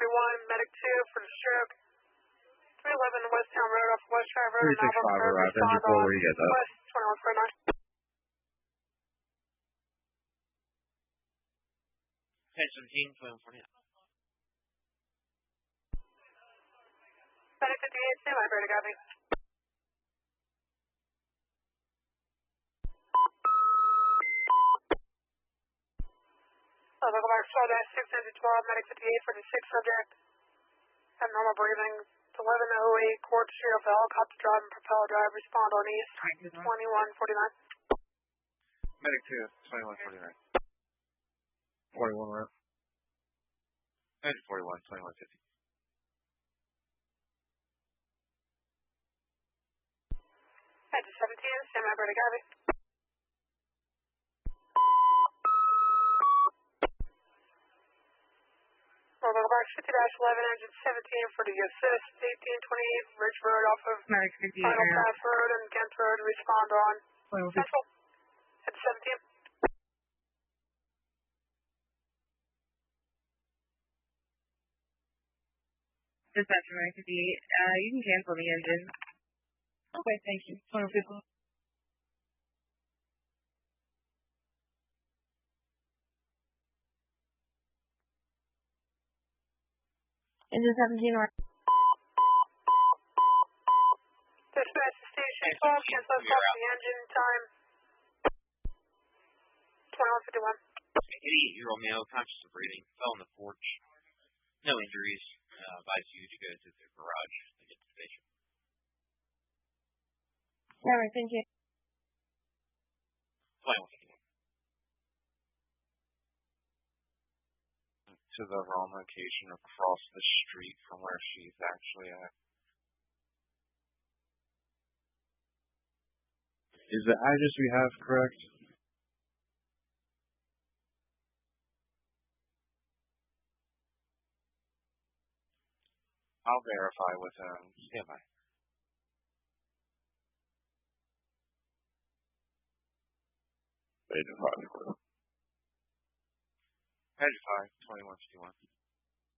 medic 2 for the stroke. 311 West Town Road off West Drive Road. 365 arrived. Engine 4, where you get that? West 2149. 1017, 2149. Medic 58, stand by, Brady, copy. Local box 12-6, engine 12, medic 58 for the 6th subject. Abnormal breathing. 1108 Court Street of the helicopter drive and propeller drive. Respond on east. 2149. Medic 2, 2149. 41 right. Engine 41, 2150. Engine 17, stand by, Brady, copy. Local box 50-11, engine 17 for the assist. 1828 Ridge Road off of Medic 58 Final now. Pass Road and Kent Road. Respond on 1250. Central. Engine 17. Dispatcher Medic 58. You can cancel the engine. Okay, thank you. 1250. Engine 17 right. Dispatch to station 12, cancel off the engine time. 2151. 88-year-old male, conscious of breathing, fell on the porch. No injuries. Advise you to go to the garage to get to the station. All right, thank you. 2151. To the wrong location across the street from where she's actually at. Is the address we have correct? I'll verify with standby. Agent 5. Agent 5, 2151.